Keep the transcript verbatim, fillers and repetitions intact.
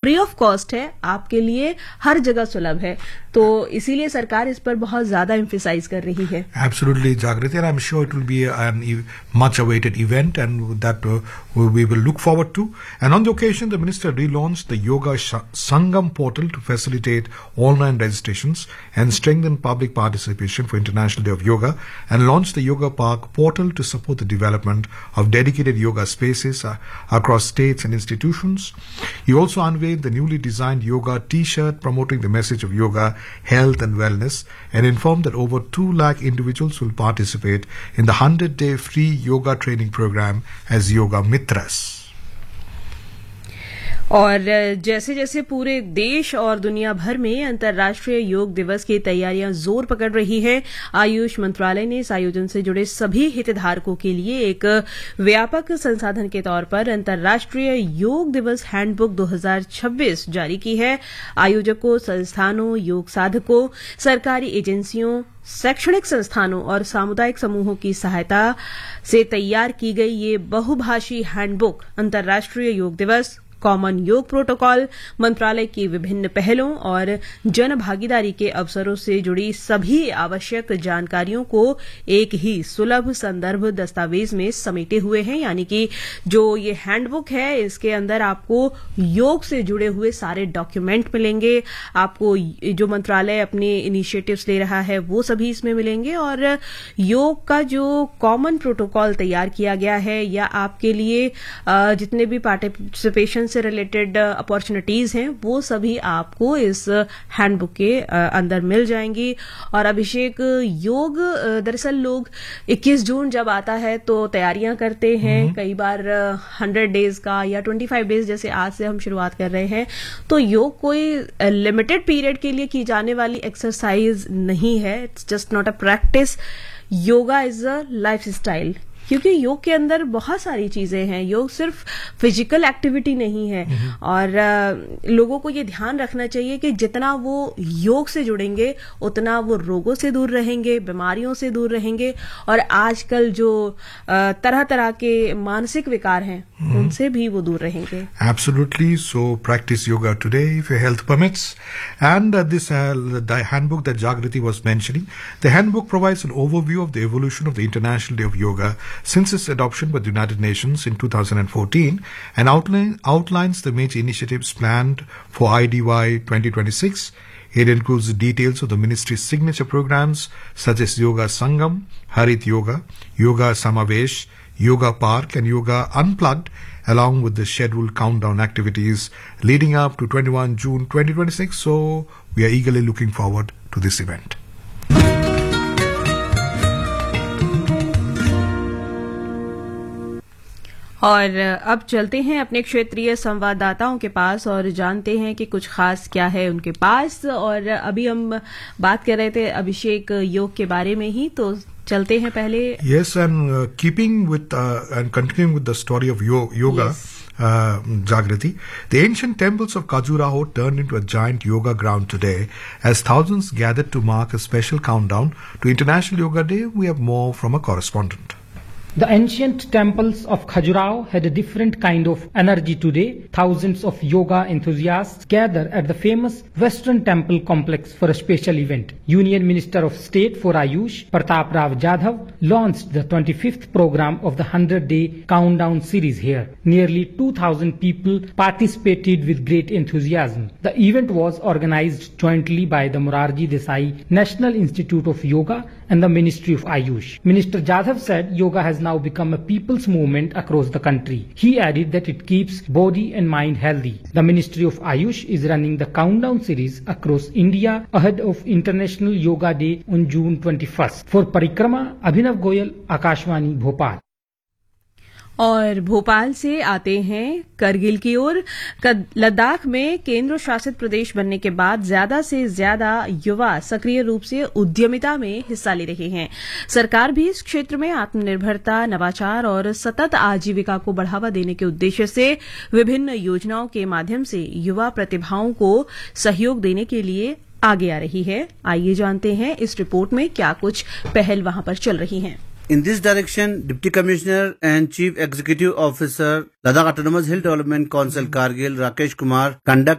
Free of cost है, आपके लिए हर जगह सुलभ है। तो इसीलिए सरकार इस पर बहुत ज्यादा एम्फेसाइज कर रही है। Absolutely, Jagriti, and I'm sure it will be an e- much awaited event, and that uh, we will look forward to. And on the occasion, the minister relaunched the Yoga Sh- Sangam portal to facilitate online registrations and strengthen public participation for International Day of Yoga, and launched the Yoga Park portal to support the development of dedicated yoga spaces uh, across states and institutions. He also unveiled the newly designed yoga T-shirt promoting the message of yoga, health and wellness, and informed that over two lakh individuals will participate in the hundred-day free yoga training program as Yoga Mitras. और जैसे जैसे पूरे देश और दुनिया भर में अंतर्राष्ट्रीय योग दिवस की तैयारियां जोर पकड़ रही हैं, आयुष मंत्रालय ने इस आयोजन से जुड़े सभी हितधारकों के लिए एक व्यापक संसाधन के तौर पर अंतर्राष्ट्रीय योग दिवस हैंडबुक दो हज़ार छब्बीस जारी की है। आयोजकों, संस्थानों, योग साधकों, सरकारी एजेंसियों, शैक्षणिक संस्थानों और सामुदायिक समूहों की सहायता से तैयार की गई ये बहुभाषी हैंडबुक अंतर्राष्ट्रीय योग दिवस, कॉमन योग प्रोटोकॉल, मंत्रालय की विभिन्न पहलों और जन भागीदारी के अवसरों से जुड़ी सभी आवश्यक जानकारियों को एक ही सुलभ संदर्भ दस्तावेज में समेटे हुए हैं। यानी कि जो ये हैंडबुक है, इसके अंदर आपको योग से जुड़े हुए सारे डॉक्यूमेंट मिलेंगे, आपको जो मंत्रालय अपने इनिशिएटिव्स ले रहा है वो सभी इसमें मिलेंगे, और योग का जो कॉमन प्रोटोकॉल तैयार किया गया है या आपके लिए जितने भी पार्टिसिपेशन से रिलेटेड अपॉर्चुनिटीज हैं वो सभी आपको इस हैंडबुक के अंदर मिल जाएंगी। और अभिषेक, योग दरअसल लोग इक्कीस जून जब आता है तो तैयारियां करते हैं, कई बार हंड्रेड डेज का या ट्वेंटी फाइव डेज जैसे आज से हम शुरुआत कर रहे हैं। तो योग कोई लिमिटेड पीरियड के लिए की जाने वाली एक्सरसाइज नहीं है, it's just not a practice. Yoga is a life style, क्योंकि योग के अंदर बहुत सारी चीजें हैं। योग सिर्फ फिजिकल एक्टिविटी नहीं है, और आ, लोगों को ये ध्यान रखना चाहिए कि जितना वो योग से जुड़ेंगे उतना वो रोगों से दूर रहेंगे, बीमारियों से दूर रहेंगे, और आजकल जो तरह तरह के मानसिक विकार हैं उनसे भी वो दूर रहेंगे। Absolutely. So practice yoga today if your health permits. And uh, this uh, the handbook that Jagriti was mentioning, the handbook provides an overview of the evolution of the International Day of Yoga since its adoption by the United Nations in two thousand fourteen, and outline, outlines the major initiatives planned for I D Y twenty twenty-six. It includes the details of the ministry's signature programs such as Yoga Sangam, Harit Yoga, Yoga Samavesh, Yoga Park and Yoga Unplugged, along with the scheduled countdown activities leading up to twenty-first of June twenty twenty-six. So we are eagerly looking forward to this event. और अब चलते हैं अपने क्षेत्रीय संवाददाताओं के पास और जानते हैं कि कुछ खास क्या है उनके पास। और अभी हम बात कर रहे थे अभिषेक योग के बारे में ही, तो चलते हैं पहले। Yes, and uh, keeping with uh, and continuing with the story of yo- yoga, yes. uh, Jagriti, the ancient temples of Khajuraho turned into a giant yoga ground today as thousands gathered to mark a special countdown to International Yoga Day. We have more from a correspondent. The ancient temples of Khajuraho had a different kind of energy today. Thousands of yoga enthusiasts gather at the famous Western Temple complex for a special event. Union Minister of State for Ayush, Pratap Rao Jadhav, launched the twenty-fifth program of the hundred-day countdown series here. Nearly two thousand people participated with great enthusiasm. The event was organized jointly by the Morarji Desai National Institute of Yoga and the Ministry of Ayush. Minister Jadhav said yoga has now become a people's movement across the country. He added that it keeps body and mind healthy. The Ministry of Ayush is running the countdown series across India ahead of International Yoga Day on June twenty-first. For Parikrama, Abhinav Goyal, Akashvani, Bhopal. और भोपाल से आते हैं करगिल की ओर। लद्दाख में केंद्र शासित प्रदेश बनने के बाद ज्यादा से ज्यादा युवा सक्रिय रूप से उद्यमिता में हिस्सा ले रहे हैं। सरकार भी इस क्षेत्र में आत्मनिर्भरता, नवाचार और सतत आजीविका को बढ़ावा देने के उद्देश्य से विभिन्न योजनाओं के माध्यम से युवा प्रतिभाओं को सहयोग देने के लिए आगे आ रही है। आइए जानते हैं इस रिपोर्ट में क्या कुछ पहल वहां पर चल रही हैं। In this direction, Deputy Commissioner and Chief Executive Officer, Ladakh Autonomous Hill Development Council Kargil, Rakesh Kumar, conduct